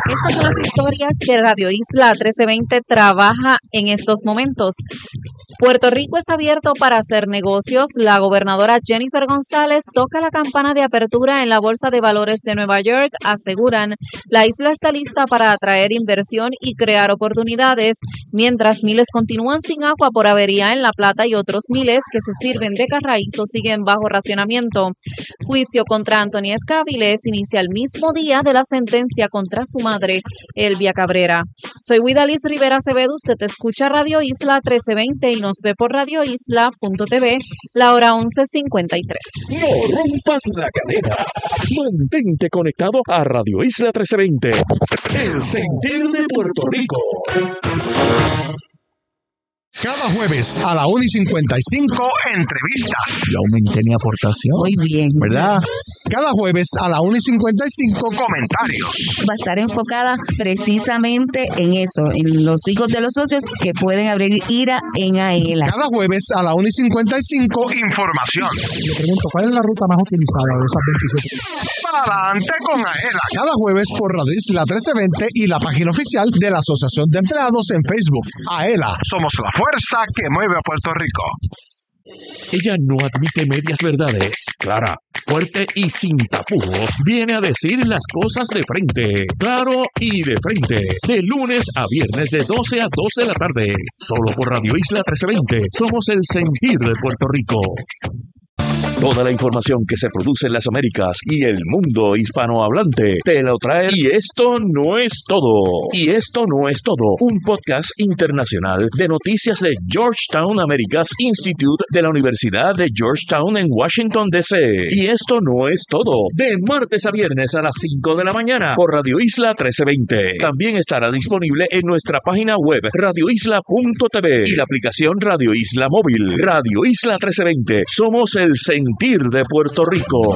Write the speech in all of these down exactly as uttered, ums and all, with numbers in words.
Estas son las historias que Radio Isla trece veinte trabaja en estos momentos. Puerto Rico es abierto para hacer negocios. La gobernadora Jennifer González toca la campana de apertura en la Bolsa de Valores de Nueva York. Aseguran, la isla está lista para atraer inversión y crear oportunidades, mientras miles continúan sin agua por avería en La Plata y otros miles que se sirven de carraízo siguen bajo racionamiento. Juicio contra Antonia Escabiles inicia el mismo día de la sentencia contra su madre, Elvia Cabrera. Soy Widalis Rivera Acevedo, usted escucha Radio Isla trece veinte y nos ve por radio isla punto t v, la hora once cincuenta y tres. No rompas la cadena. Mantente conectado a Radio Isla trece veinte, el sentir de Puerto Rico. Cada jueves a la una y cincuenta y cinco, entrevistas. Yo aumenté mi aportación. Muy bien. ¿Verdad? Cada jueves a la una y cincuenta y cinco, comentarios. Va a estar enfocada precisamente en eso, en los hijos de los socios que pueden abrir IRA en AELA. Cada jueves a la una y cincuenta y cinco, información. Le pregunto, ¿cuál es la ruta más utilizada de esas veintisiete? Para adelante con AELA. Cada jueves por Radio Isla trece veinte y la página oficial de la Asociación de Empleados en Facebook. AELA. Somos la fuerza que mueve a Puerto Rico. Ella no admite medias verdades. Clara, fuerte y sin tapujos, viene a decir las cosas de frente. Claro y de frente. De lunes a viernes de doce a dos de la tarde. Solo por Radio Isla trece veinte. Somos el sentir de Puerto Rico. Toda la información que se produce en las Américas y el mundo hispanohablante te lo trae. Y esto no es todo. Y esto no es todo. Un podcast internacional de noticias de Georgetown Americas Institute de la Universidad de Georgetown en Washington, D C Y esto no es todo. De martes a viernes a las cinco de la mañana por Radio Isla trece veinte. También estará disponible en nuestra página web radio isla punto t v y la aplicación Radio Isla Móvil. Radio Isla trece veinte. Somos el sentir de Puerto Rico.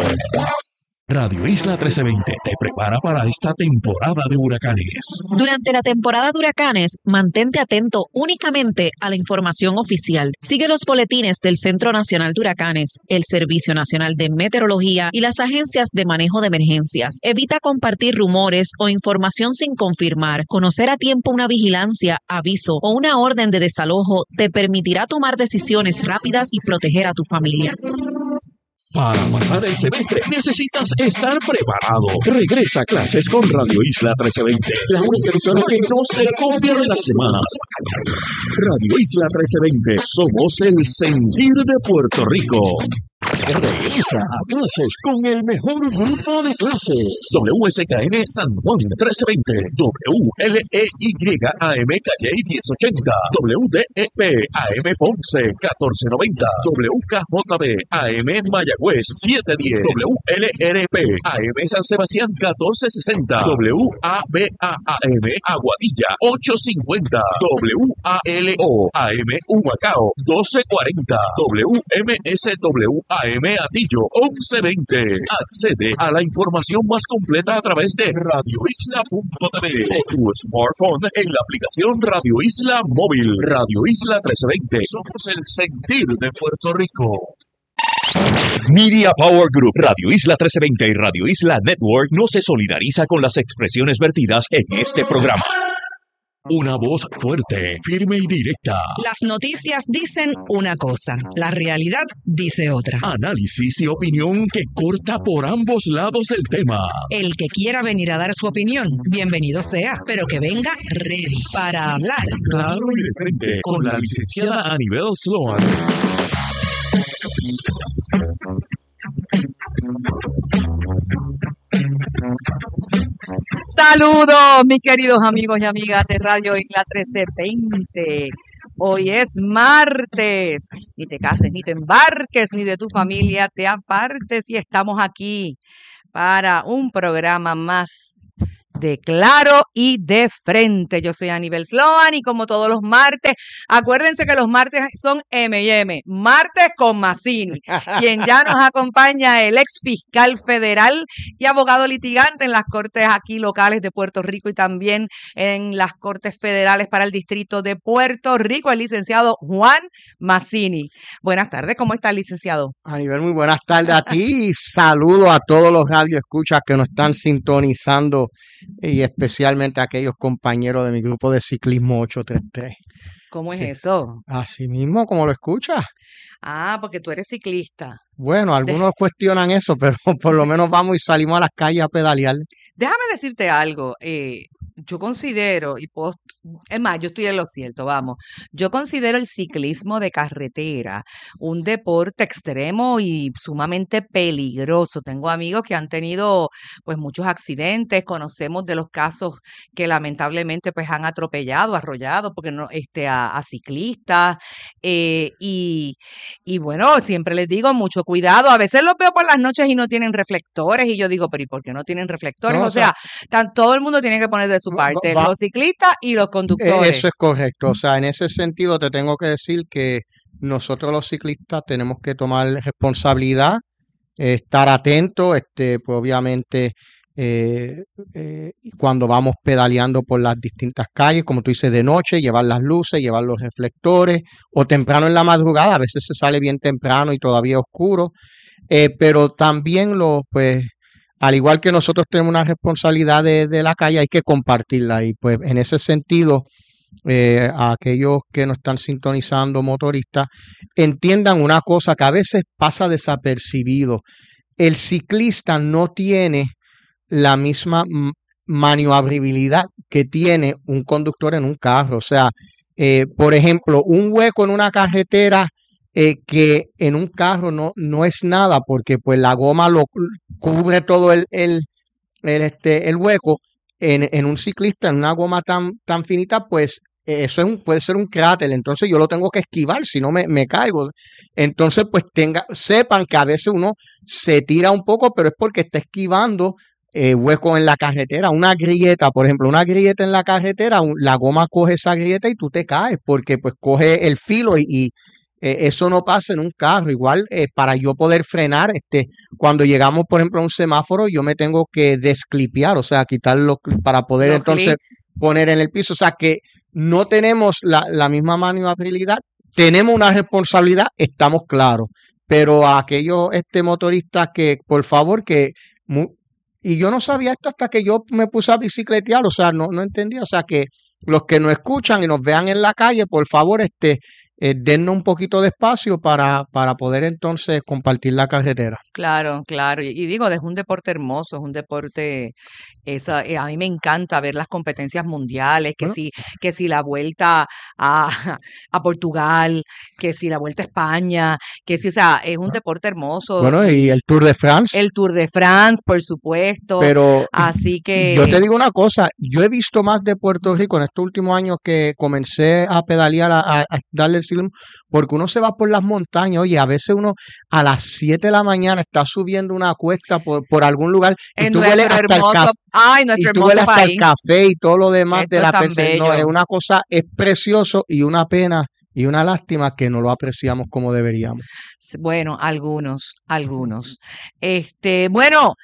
Radio Isla trece veinte te prepara para esta temporada de huracanes. Durante la temporada de huracanes, mantente atento únicamente a la información oficial. Sigue los boletines del Centro Nacional de Huracanes, el Servicio Nacional de Meteorología y las agencias de manejo de emergencias. Evita compartir rumores o información sin confirmar. Conocer a tiempo una vigilancia, aviso o una orden de desalojo te permitirá tomar decisiones rápidas y proteger a tu familia. Para pasar el semestre necesitas estar preparado. Regresa a clases con Radio Isla trece veinte, la única emisora que no se copia de las semanas. Radio Isla trece veinte, somos el sentir de Puerto Rico. Regresa a clases con el mejor grupo de clases. W S K N San Juan trece veinte, W L E Y A M Calle diez ochenta, W D E P A M Ponce catorce noventa, W K J B A M Mayagüez siete diez, W L R P A M San Sebastián catorce sesenta, W A B A A M Aguadilla ocho cincuenta, W A L O A M Humacao doce cuarenta, W M S W A M Atillo once veinte. Accede a la información más completa a través de radio isla punto t v o tu smartphone en la aplicación Radio Isla Móvil. Radio Isla trece veinte. Somos el sentir de Puerto Rico. Media Power Group, Radio Isla trece veinte y Radio Isla Network no se solidariza con las expresiones vertidas en este programa. Una voz fuerte, firme y directa. Las noticias dicen una cosa, la realidad dice otra. Análisis y opinión que corta por ambos lados del tema. El que quiera venir a dar su opinión, bienvenido sea, pero que venga ready para hablar. Claro y de frente, con la licenciada Anibel Sloan. Saludos, mis queridos amigos y amigas de Radio Isla trece veinte. Hoy es martes. Ni te cases, ni te embarques, ni de tu familia te apartes. Y estamos aquí para un programa más de Claro y de Frente. Yo soy Anibel Sloan y como todos los martes, acuérdense que los martes son eme y eme, martes con Mazzini, quien ya nos acompaña, el ex fiscal federal y abogado litigante en las cortes aquí locales de Puerto Rico y también en las cortes federales para el distrito de Puerto Rico, el licenciado Juan Mazzini. Buenas tardes, ¿cómo está el licenciado? Anibel, muy buenas tardes a ti y saludo a todos los radioescuchas que nos están sintonizando y especialmente a aquellos compañeros de mi grupo de ciclismo ocho tres tres. ¿Cómo es Sí. eso? Así mismo, como lo escuchas. Ah, porque tú eres ciclista. Bueno, algunos cuestionan eso, pero por lo menos vamos y salimos a las calles a pedalear. Déjame decirte algo. eh, yo considero, y puedo, es más, yo estoy en lo cierto, vamos. Yo considero el ciclismo de carretera un deporte extremo y sumamente peligroso. Tengo amigos que han tenido pues muchos accidentes, conocemos de los casos que lamentablemente pues han atropellado, arrollado, porque no, este, a, a ciclistas. eh, y, y bueno, siempre les digo mucho cuidado. A veces los veo por las noches y no tienen reflectores, y yo digo, pero ¿y por qué no tienen reflectores? No, O o sea, sea, tan, todo el mundo tiene que poner de su va- parte, va- los ciclistas y los eh, conductores. eso es correcto. O sea, en ese sentido te tengo que decir que nosotros los ciclistas tenemos que tomar responsabilidad, eh, estar atentos, este, pues obviamente eh, eh, cuando vamos pedaleando por las distintas calles, como tú dices, de noche, llevar las luces, llevar los reflectores, o temprano en la madrugada, a veces se sale bien temprano y todavía oscuro, eh, pero también los, pues, al igual que nosotros tenemos una responsabilidad de, de la calle, hay que compartirla y pues en ese sentido, eh, a aquellos que nos están sintonizando motoristas, entiendan una cosa que a veces pasa desapercibido. El ciclista no tiene la misma m- maniobrabilidad que tiene un conductor en un carro. O sea, eh, por ejemplo, un hueco en una carretera eh, que en un carro no, no es nada porque pues la goma lo cu- cubre todo el, el, el, este, el hueco. En, en un ciclista, en una goma tan, tan finita, pues eh, eso es un, puede ser un cráter. Entonces yo lo tengo que esquivar, si no me, me caigo. Entonces, pues tenga, sepan que a veces uno se tira un poco, pero es porque está esquivando eh, huecos en la carretera. Una grieta, por ejemplo, una grieta en la carretera, un- la goma coge esa grieta y tú te caes porque pues coge el filo y, y, eh, eso no pasa en un carro. Igual, eh, para yo poder frenar, este, cuando llegamos, por ejemplo, a un semáforo, yo me tengo que desclipear, o sea, quitarlo para poder Los entonces clips. poner en el piso. O sea, que no tenemos la, la misma maniobrabilidad, tenemos una responsabilidad, estamos claros, pero a aquellos este, motoristas que, por favor, que... mu- y yo no sabía esto hasta que yo me puse a bicicletear, o sea, no, no entendía, o sea, que los que nos escuchan y nos vean en la calle, por favor, este, eh, dennos un poquito de espacio para, para poder entonces compartir la carretera. Claro, claro. Y, y digo, es un deporte hermoso, es un deporte, esa, eh, a mí me encanta ver las competencias mundiales, que Bueno, si, que si la vuelta a, a Portugal, que si la vuelta a España, que si, o sea, es un deporte hermoso. bueno, y Y el Tour de France, el Tour de France, por supuesto. pero Así yo te que, digo una cosa, yo he visto más de Puerto Rico en estos últimos años que comencé a pedalear, a, a- a darle el ciclismo, porque uno se va por las montañas, oye, a veces uno a las siete de la mañana está subiendo una cuesta por, por algún lugar y en tú hueles nuestro hasta el hermoso, café, ay, y nuestro tú hermoso hueles hasta el país, café y todo lo demás de esto es la tan perse- no, es bello. una cosa, es precioso y una pena y una lástima que no lo apreciamos como deberíamos. S- Bueno, algunos, algunos. Este, bueno,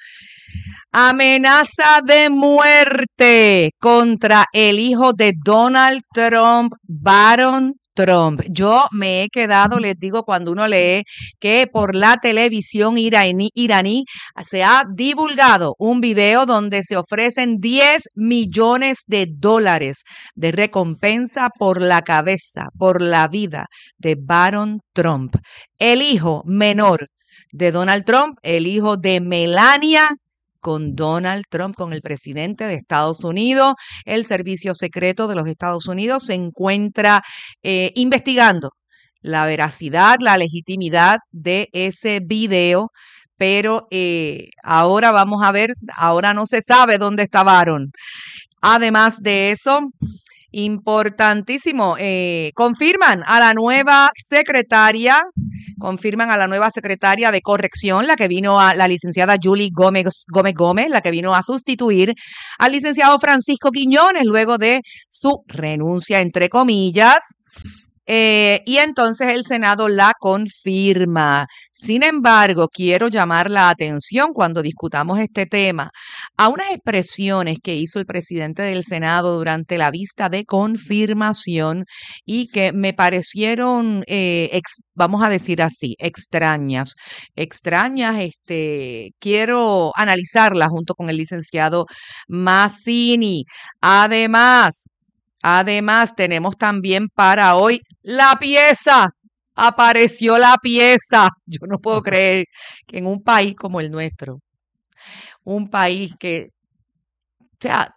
amenaza de muerte contra el hijo de Donald Trump, Barron Trump. Yo me he quedado, les digo, cuando uno lee que por la televisión iraní, iraní se ha divulgado un video donde se ofrecen diez millones de dólares de recompensa por la cabeza, por la vida de Barron Trump, el hijo menor de Donald Trump, el hijo de Melania con Donald Trump, con el presidente de Estados Unidos. El Servicio Secreto de los Estados Unidos se encuentra eh, investigando la veracidad, la legitimidad de ese video, pero eh, ahora vamos a ver, ahora no se sabe dónde está Barron. Además de eso, importantísimo, eh, confirman a la nueva secretaria, confirman a la nueva secretaria de corrección, la que vino a la licenciada Julie Gómez Gómez Gómez, la que vino a sustituir al licenciado Francisco Quiñones luego de su renuncia, entre comillas. Eh, y entonces el Senado la confirma. Sin embargo, quiero llamar la atención cuando discutamos este tema a unas expresiones que hizo el presidente del Senado durante la vista de confirmación y que me parecieron, eh, ex, vamos a decir así, extrañas. Extrañas, este, quiero analizarlas junto con el licenciado Mazzini. Además, además tenemos también para hoy la pieza. Apareció la pieza. Yo no puedo creer que en un país como el nuestro, un país que, o sea,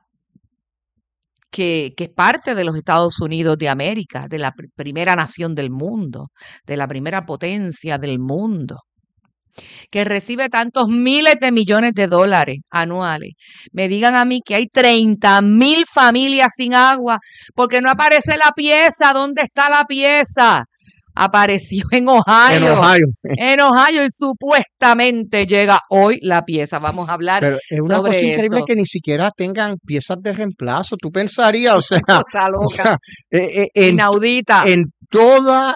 que, que es parte de los Estados Unidos de América, de la pr- primera nación del mundo, de la primera potencia del mundo, que recibe tantos miles de millones de dólares anuales, me digan a mí que hay treinta mil familias sin agua porque no aparece la pieza. ¿Dónde está la pieza? Apareció en Ohio. En Ohio. En Ohio y supuestamente llega hoy la pieza. Vamos a hablar Pero es una sobre cosa increíble eso. que ni siquiera tengan piezas de reemplazo. Tú pensarías, o sea, Cosa o loca, sea, eh, eh, en, inaudita. en todo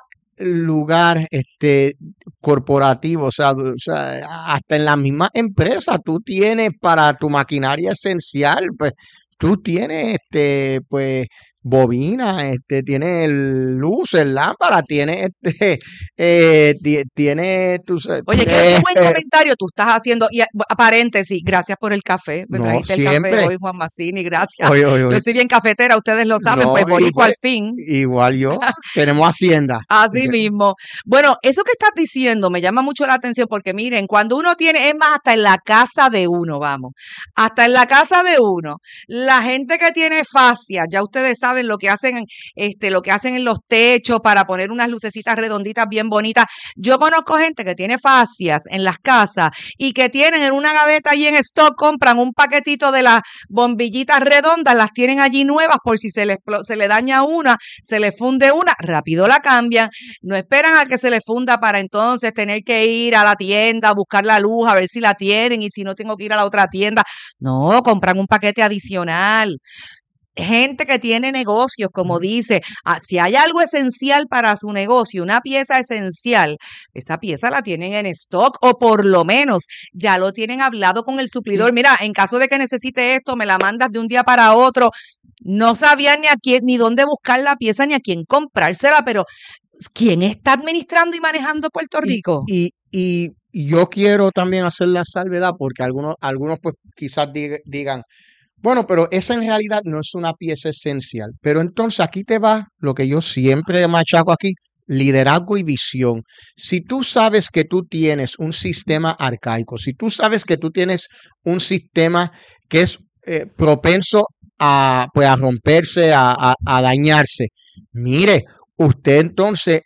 lugar este corporativo, o sea, o sea, hasta en la misma empresa, tú tienes para tu maquinaria esencial, pues tú tienes este, pues bobina, este, tiene luces, lámpara, tiene este, eh, ti- tiene tus, Oye, qué, qué buen eh, comentario tú estás haciendo. Y a, a paréntesis, gracias por el café. Me no, trajiste el siempre. café hoy, Juan Mazzini, gracias. Oye, oye, Yo oye. soy bien cafetera, ustedes lo saben, No, pues boricua igual, al fin. igual yo, tenemos Hacienda. Así mismo. Bueno, eso que estás diciendo me llama mucho la atención porque miren, cuando uno tiene, es más, hasta en la casa de uno, vamos, hasta en la casa de uno, la gente que tiene fascia, ya ustedes saben lo que hacen, este, lo que hacen en los techos para poner unas lucecitas redonditas bien bonitas. Yo conozco gente que tiene fascias en las casas y que tienen en una gaveta allí en stock, compran un paquetito de las bombillitas redondas, las tienen allí nuevas por si se les, explo- se le daña una, se le funde una, rápido la cambian, no esperan a que se le funda para entonces tener que ir a la tienda a buscar la luz, a ver si la tienen y si no tengo que ir a la otra tienda. No, compran un paquete adicional. Gente que tiene negocios, como dice, ah, si hay algo esencial para su negocio, una pieza esencial, esa pieza la tienen en stock o por lo menos ya lo tienen hablado con el suplidor. Mira, en caso de que necesite esto, me la mandas de un día para otro. No sabía ni a quién, ni dónde buscar la pieza, ni a quién comprársela, pero ¿quién está administrando y manejando Puerto Y, Rico? y, y yo quiero también hacer la salvedad porque algunos, algunos pues quizás dig- digan, bueno, pero esa en realidad no es una pieza esencial. Pero entonces aquí te va lo que yo siempre machaco aquí, liderazgo y visión. Si tú sabes que tú tienes un sistema arcaico, si tú sabes que tú tienes un sistema que es eh, propenso a, pues, a romperse, a, a, a dañarse, mire, usted entonces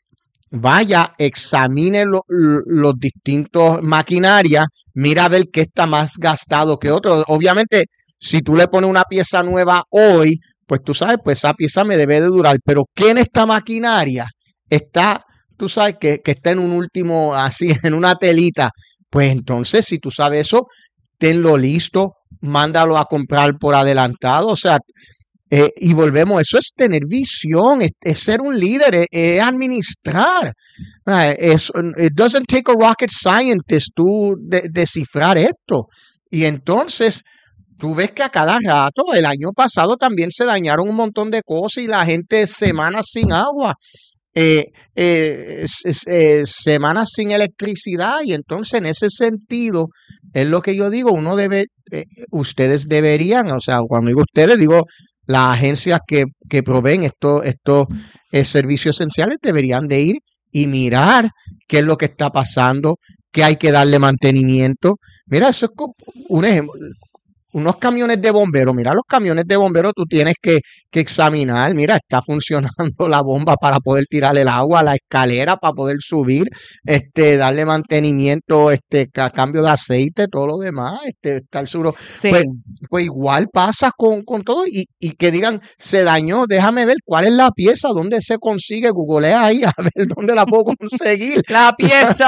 vaya, examine lo- lo- los distintos maquinarias, mira a ver qué está más gastado que otro. Obviamente, si tú le pones una pieza nueva hoy, pues tú sabes, pues esa pieza me debe de durar. Pero ¿qué en esta maquinaria está, tú sabes, que, que está en un último, así, en una telita? Pues entonces, si tú sabes eso, tenlo listo, mándalo a comprar por adelantado. O sea, eh, y volvemos, eso es tener visión, es, es ser un líder, es, es administrar. Ah, es- it doesn't take a rocket scientist tú de- descifrar esto. Y entonces, tú ves que a cada rato, el año pasado también se dañaron un montón de cosas y la gente semanas sin agua, eh, eh, s- s- eh, semanas sin electricidad. Y entonces, en ese sentido, es lo que yo digo, uno debe, eh, ustedes deberían, o sea, cuando digo ustedes, digo las agencias que, que proveen estos, estos eh, servicios esenciales deberían de ir y mirar qué es lo que está pasando, qué hay que darle mantenimiento. Mira, eso es como un ejemplo. Unos camiones de bomberos, mira, los camiones de bomberos tú tienes que, que examinar, mira, está funcionando la bomba para poder tirar el agua, la escalera para poder subir, este, darle mantenimiento, este, ca- cambio de aceite, todo lo demás, este, estar seguro. Sí. Pues, pues igual pasa con, con todo y, y que digan, se dañó, déjame ver cuál es la pieza, dónde se consigue, googlea ahí a ver dónde la puedo conseguir. La pieza.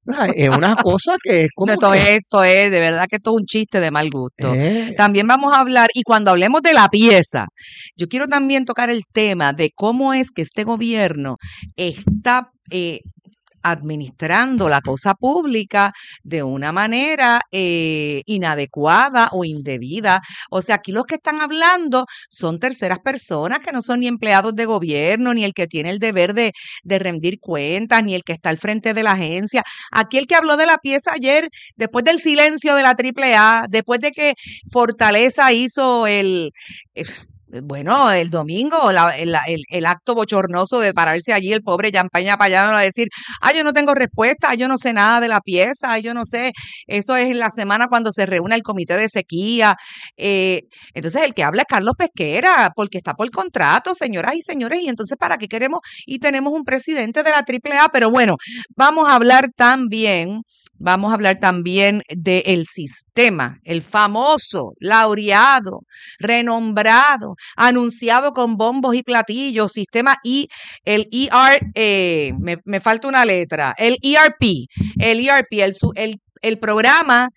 Ay, es una cosa que es como No, esto que, es, esto es, de verdad que esto es un chiste de mal gusto. eh, También vamos a hablar, y cuando hablemos de la pieza, yo quiero también tocar el tema de cómo es que este gobierno está eh, administrando la cosa pública de una manera eh, inadecuada o indebida. O sea, aquí los que están hablando son terceras personas que no son ni empleados de gobierno, ni el que tiene el deber de, de rendir cuentas, ni el que está al frente de la agencia. Aquí el que habló de la pieza ayer, después del silencio de la triple A, después de que Fortaleza hizo el... el bueno, el domingo, la- el, el- el acto bochornoso de pararse allí el pobre Yampaña Payano a decir, ah, yo no tengo respuesta, ah, yo no sé nada de la pieza, ah, yo no sé, eso es en la semana cuando se reúne el comité de sequía. eh, entonces el que habla es Carlos Pesquera, porque está por contrato, señoras y señores, y entonces ¿para qué queremos? Y tenemos un presidente de la triple A, pero bueno, vamos a hablar también, vamos a hablar también del sistema, el famoso, laureado, renombrado, anunciado con bombos y platillos, sistema y el E R, eh, me, me falta una letra, el E R P, el E R P, el, su- el, el programa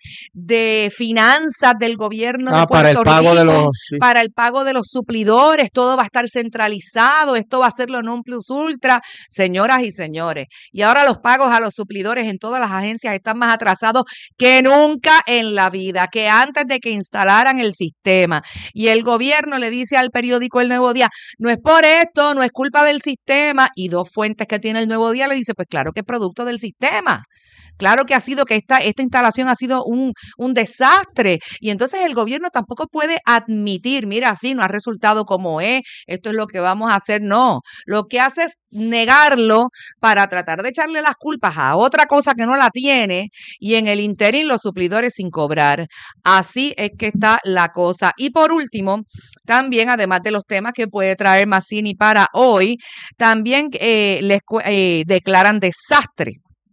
de finanzas del gobierno de ah, para el Puerto pago de Rico, los, sí. para el pago de los suplidores, todo va a estar centralizado, esto va a ser lo non plus ultra, señoras y señores. Y ahora los pagos a los suplidores en todas las agencias están más atrasados que nunca en la vida, que antes de que instalaran el sistema. Y el gobierno le dice al periódico El Nuevo Día, no es por esto, no es culpa del sistema. Y dos fuentes que tiene El Nuevo Día le dice, pues claro que es producto del sistema. Claro que ha sido que esta, esta instalación ha sido un, un desastre. Y entonces el gobierno tampoco puede admitir, mira, sí, no ha resultado como es, esto es lo que vamos a hacer. No, lo que hace es negarlo para tratar de echarle las culpas a otra cosa que no la tiene y en el interín los suplidores sin cobrar. Así es que está la cosa. Y por último, también, además de los temas que puede traer Mazzini para hoy, también eh, les cu- eh, declaran desastre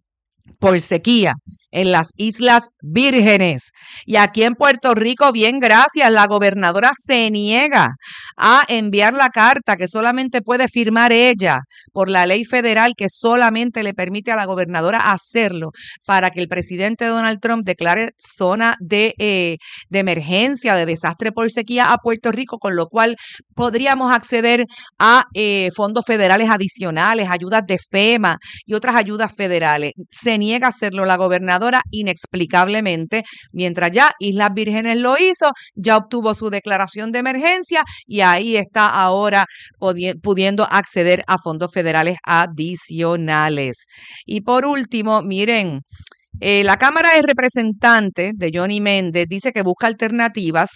por sequía en las Islas Vírgenes. Y aquí en Puerto Rico, bien gracias, la gobernadora se niega a enviar la carta que solamente puede firmar ella por la ley federal que solamente le permite a la gobernadora hacerlo para que el presidente Donald Trump declare zona de, eh, de emergencia, de desastre por sequía a Puerto Rico, con lo cual podríamos acceder a eh, fondos federales adicionales, ayudas de FEMA y otras ayudas federales. Se niega a hacerlo la gobernadora inexplicablemente, mientras ya Islas Vírgenes lo hizo, ya obtuvo su declaración de emergencia y ahí está ahora pudi- pudiendo acceder a fondos federales adicionales. Y por último, miren, eh, la Cámara de Representantes de Johnny Méndez dice que busca alternativas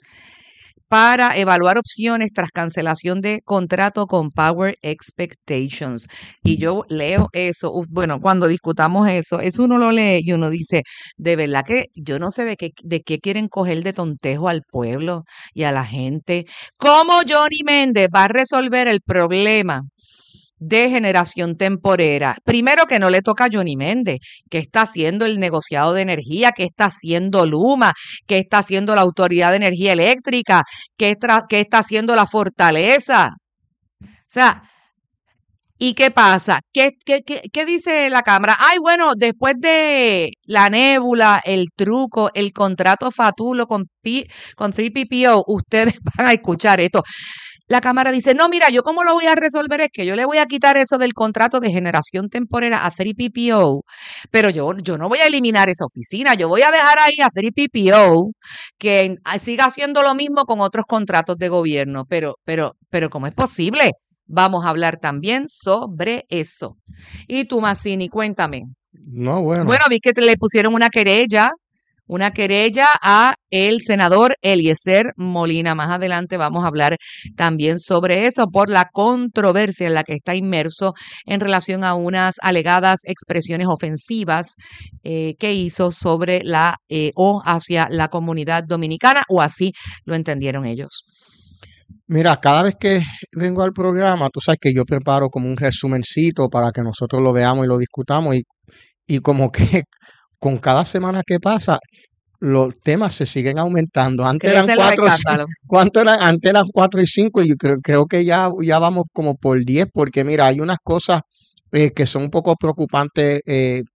para evaluar opciones tras cancelación de contrato con Power Expectations. Y yo leo eso, uf, bueno, cuando discutamos eso, eso uno lo lee y uno dice, de verdad que yo no sé de qué, de qué quieren coger de tontejo al pueblo y a la gente. ¿Cómo Johnny Méndez va a resolver el problema de generación temporera? Primero, que no le toca a Johnny Méndez, que está haciendo el negociado de energía, que está haciendo Luma, que está haciendo la Autoridad de Energía Eléctrica, que, está, que está haciendo la Fortaleza. O sea, ¿y qué pasa? ¿Qué, qué, qué, qué dice la Cámara? Ay, bueno, después de la nébula, el truco, el contrato fatulo con, P, con tres P P O, ustedes van a escuchar esto. La Cámara dice, no, mira, yo cómo lo voy a resolver es que yo le voy a quitar eso del contrato de generación temporera a tres P P O, pero yo, yo no voy a eliminar esa oficina, yo voy a dejar ahí a tres P P O que siga haciendo lo mismo con otros contratos de gobierno, pero, pero, pero ¿cómo es posible? Vamos a hablar también sobre eso. Y tú, Mazzini, cuéntame. No, bueno. Bueno, vi que te le pusieron una querella, una querella a el senador Eliezer Molina. Más adelante vamos a hablar también sobre eso por la controversia en la que está inmerso en relación a unas alegadas expresiones ofensivas eh, que hizo sobre la eh, o hacia la comunidad dominicana, o así lo entendieron ellos. Mira, cada vez que vengo al programa, tú sabes que yo preparo como un resumencito para que nosotros lo veamos y lo discutamos y, y como que con cada semana que pasa, los temas se siguen aumentando. Antes eran Crecen los cuatro, escándalos. ¿cuánto eran? Antes eran cuatro y cinco y yo creo, creo que ya, ya vamos como por diez, porque mira, hay unas cosas eh, que son un poco preocupantes eh,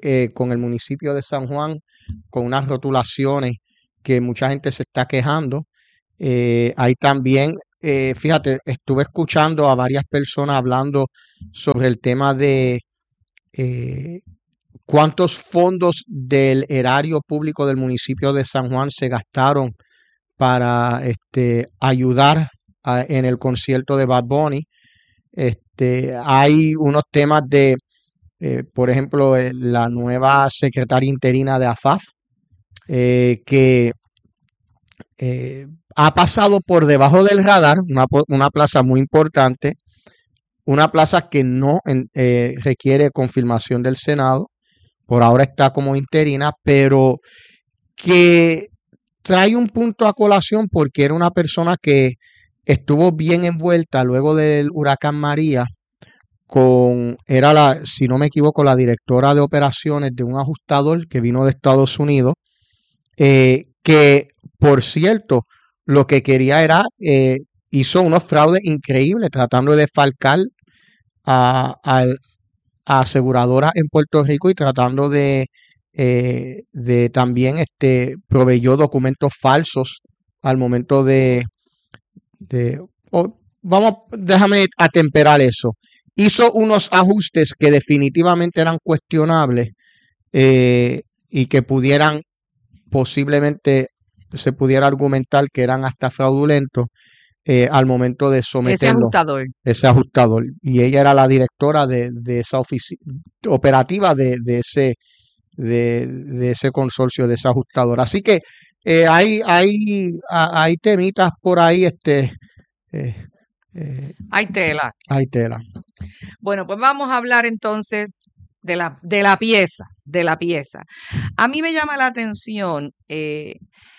eh, con el municipio de San Juan, con unas rotulaciones que mucha gente se está quejando. Eh, hay también, eh, fíjate, estuve escuchando a varias personas hablando sobre el tema de eh, cuántos fondos del erario público del municipio de San Juan se gastaron para este, ayudar a, en el concierto de Bad Bunny. Este, hay unos temas de, eh, por ejemplo, eh, la nueva secretaria interina de A F A F, eh, que eh, ha pasado por debajo del radar, una, una plaza muy importante, una plaza que no eh, requiere confirmación del Senado, por ahora está como interina, pero que trae un punto a colación porque era una persona que estuvo bien envuelta luego del huracán María, con, era la, si no me equivoco, la directora de operaciones de un ajustador que vino de Estados Unidos, eh, que por cierto, lo que quería era, eh, hizo unos fraudes increíbles tratando de defalcar a, a, a aseguradoras en Puerto Rico y tratando de, eh, de también este, proveyó documentos falsos al momento de, de oh, vamos, déjame atemperar eso. Hizo unos ajustes que definitivamente eran cuestionables eh, y que pudieran posiblemente se pudiera argumentar que eran hasta fraudulentos eh, al momento de someterlo. Ese ajustador. Ese ajustador. Y ella era la directora de, de esa oficina operativa de, de ese de, de ese consorcio, de ese ajustador. Así que eh, hay, hay, hay temitas por ahí, este eh, eh, hay tela. Hay tela. Bueno, pues vamos a hablar entonces de la, de la pieza, de la pieza. A mí me llama la atención, eh,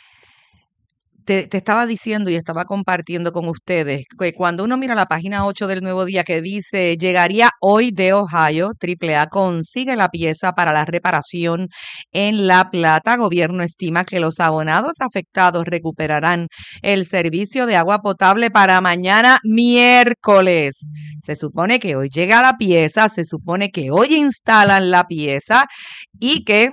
te, te estaba diciendo y estaba compartiendo con ustedes que cuando uno mira la página ocho del Nuevo Día que dice, llegaría hoy de Ohio, triple A consigue la pieza para la reparación en La Plata. Gobierno estima que los abonados afectados recuperarán el servicio de agua potable para mañana miércoles. Se supone que hoy llega la pieza, se supone que hoy instalan la pieza y que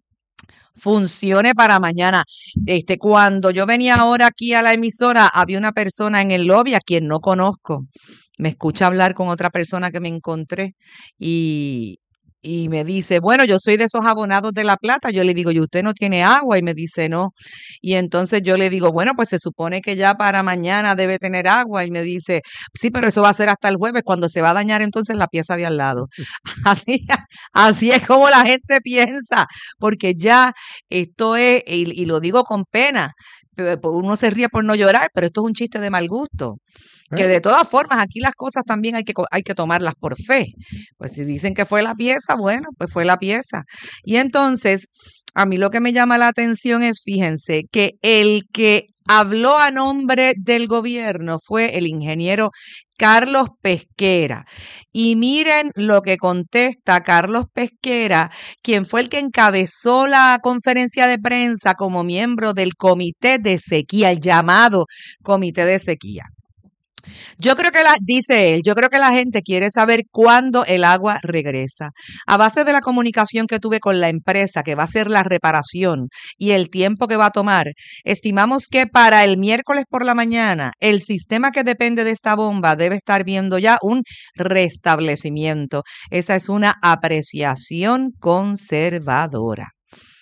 funcione para mañana. Este, cuando yo venía ahora aquí a la emisora, había una persona en el lobby a quien no conozco. Me escucha hablar con otra persona que me encontré y, y me dice, bueno, yo soy de esos abonados de La Plata. Yo le digo, ¿y usted no tiene agua? Y me dice, no. Y entonces yo le digo, bueno, pues se supone que ya para mañana debe tener agua. Y me dice, sí, pero eso va a ser hasta el jueves, cuando se va a dañar entonces la pieza de al lado. Así, así es como la gente piensa, porque ya esto es, y, y lo digo con pena, uno se ríe por no llorar, pero esto es un chiste de mal gusto. Que de todas formas, aquí las cosas también hay que, hay que tomarlas por fe. Pues si dicen que fue la pieza, bueno, pues fue la pieza. Y entonces, a mí lo que me llama la atención es, fíjense, que el que habló a nombre del gobierno fue el ingeniero Carlos Pesquera. Y miren lo que contesta Carlos Pesquera, quien fue el que encabezó la conferencia de prensa como miembro del Comité de Sequía, el llamado Comité de Sequía. Yo creo que la, dice él, yo creo que la gente quiere saber cuándo el agua regresa. A base de la comunicación que tuve con la empresa que va a hacer la reparación y el tiempo que va a tomar, estimamos que para el miércoles por la mañana el sistema que depende de esta bomba debe estar viendo ya un restablecimiento. Esa es una apreciación conservadora.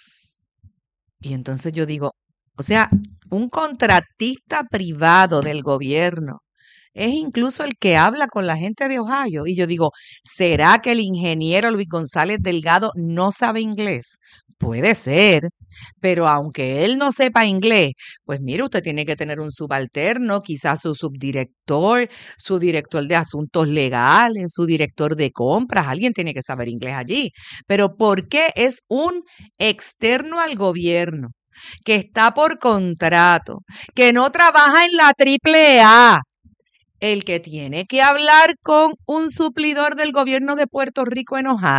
Y entonces yo digo, o sea, un contratista privado del gobierno es incluso el que habla con la gente de Ohio. Y yo digo, ¿será que el ingeniero Luis González Delgado no sabe inglés? Puede ser, pero aunque él no sepa inglés, pues mire, usted tiene que tener un subalterno, quizás su subdirector, su director de asuntos legales, su director de compras, alguien tiene que saber inglés allí. Pero ¿por qué es un externo al gobierno, que está por contrato, que no trabaja en la triple A, el que tiene que hablar con un suplidor del gobierno de Puerto Rico en Ohio?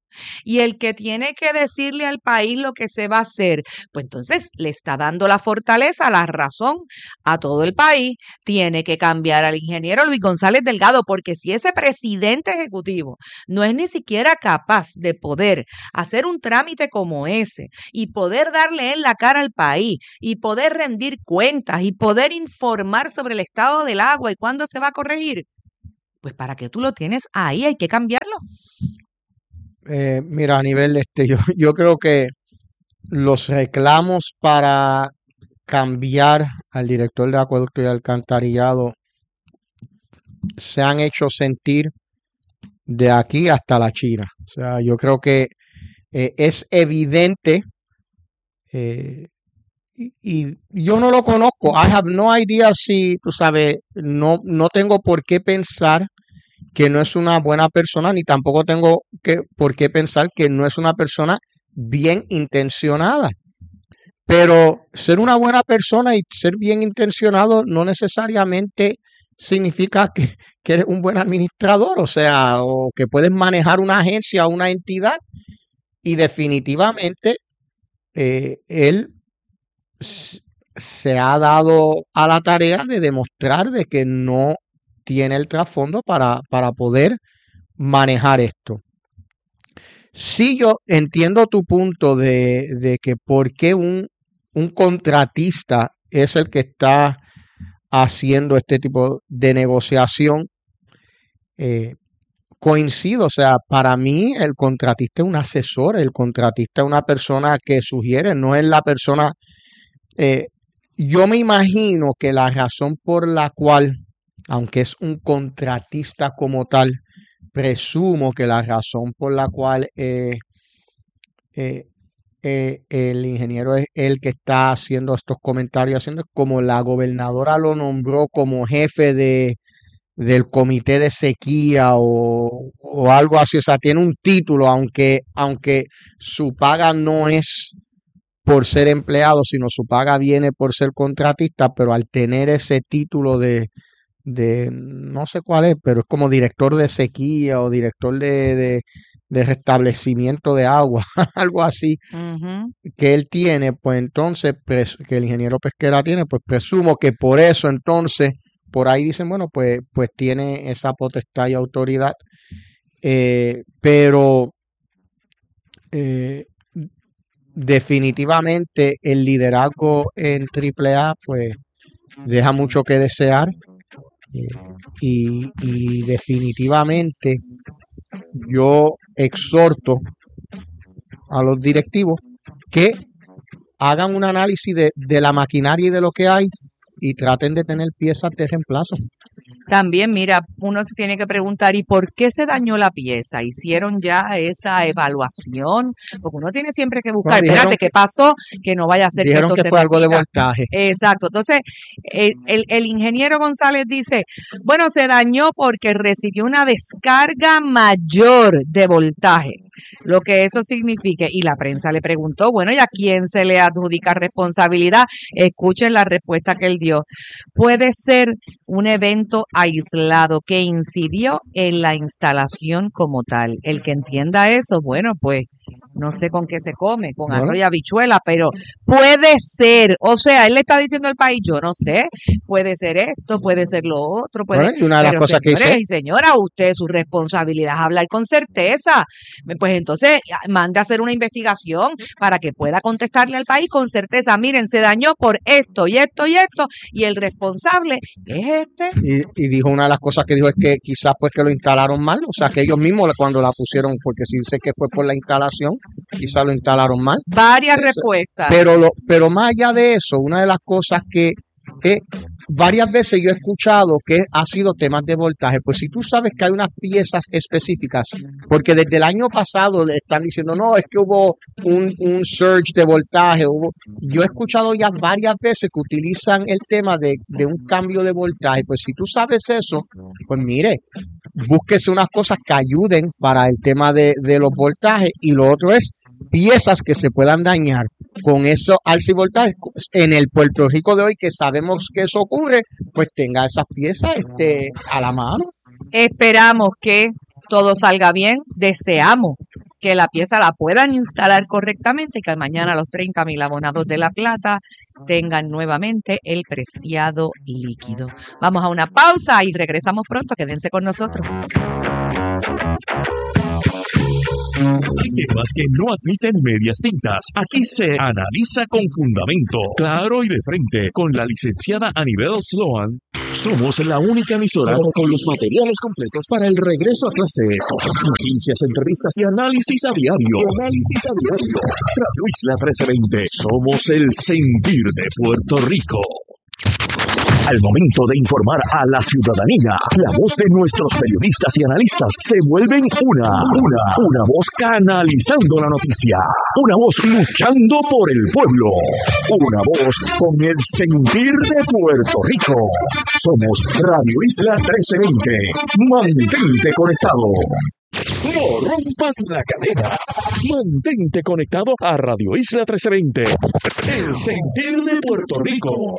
Y el que tiene que decirle al país lo que se va a hacer, pues entonces le está dando la fortaleza, la razón a todo el país. Tiene que cambiar al ingeniero Luis González Delgado, porque si ese presidente ejecutivo no es ni siquiera capaz de poder hacer un trámite como ese y poder darle en la cara al país y poder rendir cuentas y poder informar sobre el estado del agua y cuándo se va a corregir, pues para que tú lo tienes ahí hay que cambiarlo. Eh, mira, a nivel este, yo, yo creo que los reclamos para cambiar al director de acueducto y alcantarillado se han hecho sentir de aquí hasta la China. O sea, yo creo que eh, es evidente eh, y, y yo no lo conozco. I have no idea si, tú sabes, no, no tengo por qué pensar que no es una buena persona, ni tampoco tengo que, por qué pensar que no es una persona bien intencionada. Pero ser una buena persona y ser bien intencionado no necesariamente significa que, que eres un buen administrador, o sea, o que puedes manejar una agencia o una entidad. Y definitivamente eh, él se ha dado a la tarea de demostrar de que no tiene el trasfondo para, para poder manejar esto. Sí, yo entiendo tu punto de, de que por qué un, un contratista es el que está haciendo este tipo de negociación. Eh, coincido, o sea, para mí el contratista es un asesor, el contratista es una persona que sugiere, no es la persona... Eh, yo me imagino que la razón por la cual, aunque es un contratista como tal, presumo que la razón por la cual eh, eh, eh, el ingeniero es el que está haciendo estos comentarios, haciendo como la gobernadora lo nombró como jefe de, del comité de sequía o, o algo así, o sea, tiene un título, aunque, aunque su paga no es por ser empleado, sino su paga viene por ser contratista, pero al tener ese título de de no sé cuál es, pero es como director de sequía o director de, de, de restablecimiento de agua, algo así, uh-huh. que él tiene, pues entonces, pres, que el ingeniero Pesquera tiene, pues presumo que por eso entonces, por ahí dicen, bueno, pues, pues tiene esa potestad y autoridad, eh, pero eh, definitivamente el liderazgo en triple A, pues deja mucho que desear. Eh, y, y definitivamente yo exhorto a los directivos que hagan un análisis de, de la maquinaria y de lo que hay y traten de tener piezas de reemplazo. También, mira, uno se tiene que preguntar, ¿y por qué se dañó la pieza? ¿Hicieron ya esa evaluación? Porque uno tiene siempre que buscar, no, espérate, ¿qué pasó? Que no vaya a ser dijeron que esto que se fue repita. Algo de voltaje. Exacto. Entonces, el, el, el ingeniero González dice, bueno, se dañó porque recibió una descarga mayor de voltaje. Lo que eso significa, y la prensa le preguntó, bueno, ¿y a quién se le adjudica responsabilidad? Escuchen la respuesta que él dio. Puede ser un evento aislado que incidió en la instalación como tal. El que entienda eso, bueno, pues no sé con qué se come, con arroz y habichuela, pero puede ser, o sea, él le está diciendo al país, yo no sé, puede ser esto, puede ser lo otro, puede bueno, y una de las pero cosas señores que dice, y señora, usted su responsabilidad es hablar con certeza, pues entonces mande a hacer una investigación para que pueda contestarle al país con certeza, miren, se dañó por esto y esto y esto, y el responsable es este. Y, y dijo una de las cosas que dijo es que quizás fue que lo instalaron mal, o sea, que ellos mismos cuando la pusieron, porque si dice que fue por la instalación, quizás lo instalaron mal. Varias eso, respuestas. Pero, lo, pero más allá de eso, una de las cosas que eh, varias veces yo he escuchado que ha sido temas de voltaje, pues si tú sabes que hay unas piezas específicas, porque desde el año pasado le están diciendo, no, es que hubo un, un surge de voltaje, hubo, yo he escuchado ya varias veces que utilizan el tema de, de un cambio de voltaje, pues si tú sabes eso, pues mire, búsquese unas cosas que ayuden para el tema de, de los voltajes, y lo otro es piezas que se puedan dañar con eso alza y voltaje en el Puerto Rico de hoy, que sabemos que eso ocurre, pues tenga esas piezas este, a la mano. Esperamos que todo salga bien, deseamos que la pieza la puedan instalar correctamente y que mañana los treinta mil abonados de La Plata tengan nuevamente el preciado líquido. Vamos a una pausa y regresamos pronto. Quédense con nosotros. Hay temas que no admiten medias tintas. Aquí se analiza con fundamento, claro y de frente, con la licenciada Anibel Sloan. Somos la única emisora con los materiales completos para el regreso a clases. Noticias, entrevistas y análisis a diario. Análisis a diario. Radio Isla trece veinte. Somos el sentir de Puerto Rico. Al momento de informar a la ciudadanía, la voz de nuestros periodistas y analistas se vuelven una, una, una voz canalizando la noticia, una voz luchando por el pueblo, una voz con el sentir de Puerto Rico. Somos Radio Isla trece veinte. Mantente conectado. No rompas la cadena. Mantente conectado a Radio Isla trece veinte. El sentir de Puerto Rico.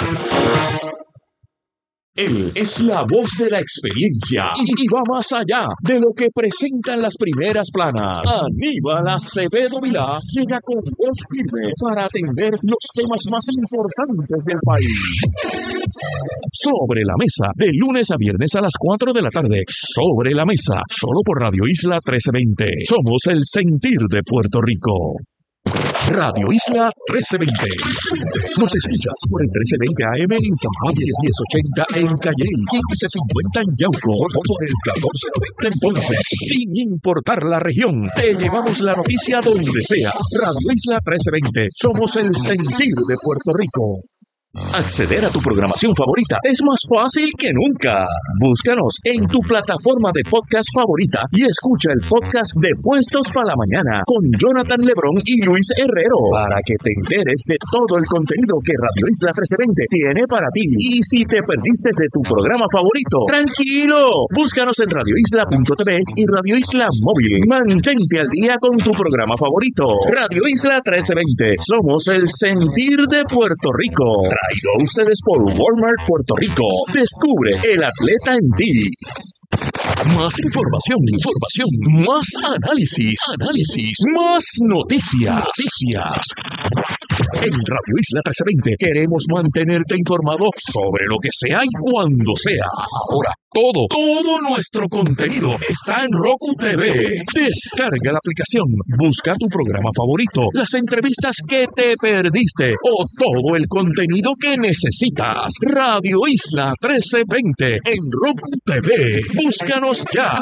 Él es la voz de la experiencia y, y va más allá de lo que presentan las primeras planas. Aníbal Acevedo Vilá llega con voz firme para atender los temas más importantes del país. Sobre la mesa, de lunes a viernes a las cuatro de la tarde. Sobre la mesa, solo por Radio Isla trece veinte. Somos el sentir de Puerto Rico. Radio Isla trece veinte. Nos escuchas por el trece veinte A M en San Juan, diez ochenta en Calle, quince cincuenta en Yauco, o por el catorce noventa en Ponce. Sin importar la región, te llevamos la noticia donde sea. Radio Isla trece veinte. Somos el sentir de Puerto Rico. Acceder a tu programación favorita es más fácil que nunca. Búscanos en tu plataforma de podcast favorita y escucha el podcast de Puestos para la Mañana con Jonathan Lebrón y Luis Herrero para que te enteres de todo el contenido que Radio Isla trece veinte tiene para ti. Y si te perdiste de tu programa favorito, tranquilo, búscanos en radio isla punto t v y Radio Isla Móvil. Mantente al día con tu programa favorito. Radio Isla trece veinte. Somos el sentir de Puerto Rico. Traído a ustedes por Walmart Puerto Rico. Descubre el atleta en ti. Más información, información, más análisis, análisis, más noticias, noticias. En Radio Isla trece veinte queremos mantenerte informado sobre lo que sea y cuando sea. Ahora, todo, todo nuestro contenido está en Roku T V. Descarga la aplicación, busca tu programa favorito, las entrevistas que te perdiste o todo el contenido que necesitas. Radio Isla trece veinte en Roku T V. Búscanos ya.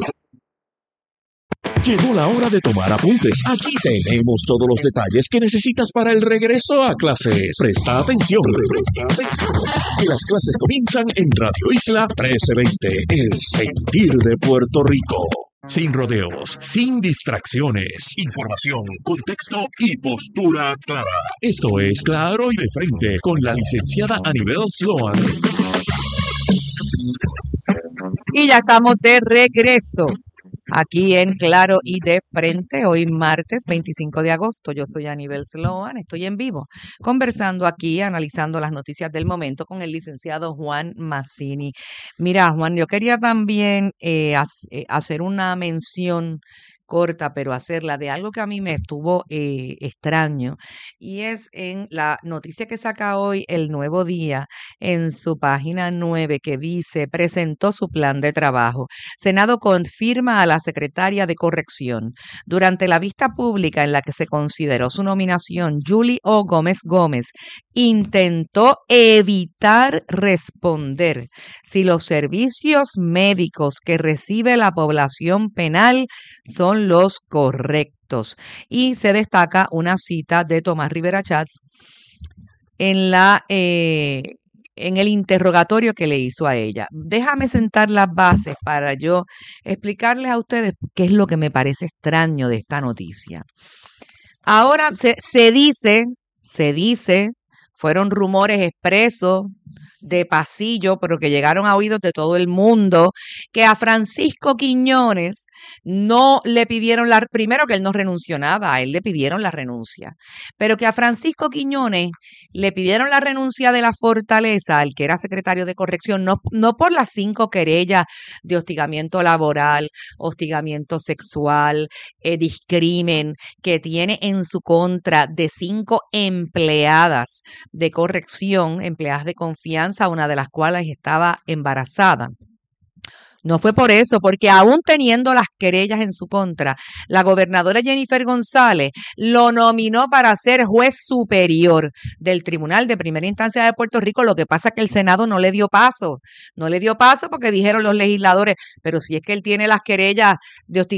Llegó la hora de tomar apuntes. Aquí tenemos todos los detalles que necesitas para el regreso a clases. Presta atención. Presta atención. Que las clases comienzan en Radio Isla trece veinte, el sentir de Puerto Rico. Sin rodeos, sin distracciones, información, contexto y postura clara. Esto es Claro y de Frente con la licenciada Anibel Sloan. Y ya estamos de regreso aquí en Claro y de Frente, hoy martes veinticinco de agosto. Yo soy Anibel Sloan, estoy en vivo conversando aquí, analizando las noticias del momento con el licenciado Juan Mazzini. Mira, Juan, yo quería también eh, hacer una mención corta, pero hacerla de algo que a mí me estuvo eh, extraño, y es en la noticia que saca hoy El Nuevo Día en su página nueve, que dice: presentó su plan de trabajo. Senado confirma a la secretaria de Corrección. Durante la vista pública en la que se consideró su nominación, Julie O. Gómez Gómez intentó evitar responder si los servicios médicos que recibe la población penal son los correctos. Y se destaca una cita de Tomás Rivera Chats en la eh, en el interrogatorio que le hizo a ella. Déjame sentar las bases para yo explicarles a ustedes qué es lo que me parece extraño de esta noticia. Ahora se, se dice, se dice, fueron rumores expresos de pasillo, pero que llegaron a oídos de todo el mundo, que a Francisco Quiñones no le pidieron la, primero que él no renunció nada, a él le pidieron la renuncia, pero que a Francisco Quiñones le pidieron la renuncia de la Fortaleza, al que era secretario de corrección, no, no por las cinco querellas de hostigamiento laboral, hostigamiento sexual, eh, discrimen que tiene en su contra de cinco empleadas de corrección, empleadas de confianza, una de las cuales estaba embarazada. No fue por eso, porque aún teniendo las querellas en su contra, la gobernadora Jennifer González lo nominó para ser juez superior del Tribunal de Primera Instancia de Puerto Rico. Lo que pasa es que el Senado no le dio paso, no le dio paso porque dijeron los legisladores, pero si es que él tiene las querellas de hostigamiento